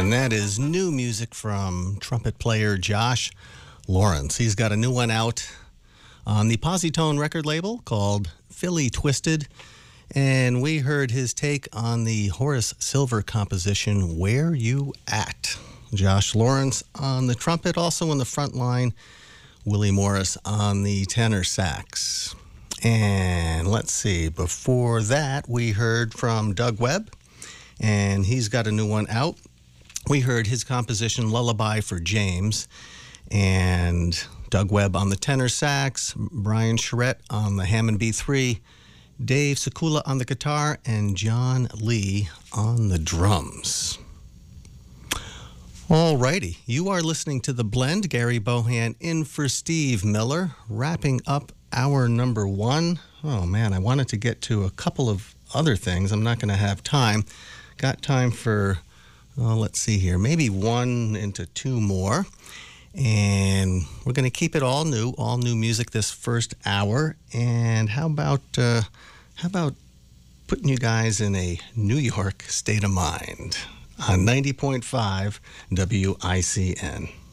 And that is new music from trumpet player Josh Lawrence. He's got a new one out on the Positone record label called Philly Twisted. And we heard his take on the Horace Silver composition, Where You At? Josh Lawrence on the trumpet, also in the front line, Willie Morris on the tenor sax. And let's see, before that, we heard from Doug Webb, and he's got a new one out. We heard his composition, Lullaby for James, and Doug Webb on the tenor sax, Brian Charette on the Hammond B3, Dave Sekula on the guitar, and John Lee on the drums. All righty, you are listening to The Blend. Gary Bohan in for Steve Miller, wrapping up hour number one. Oh man, I wanted to get to a couple of other things. I'm not going to have time. Got time for, let's see here, maybe one into two more. And we're going to keep it all new music this first hour. And how about putting you guys in a New York state of mind on 90.5 WICN.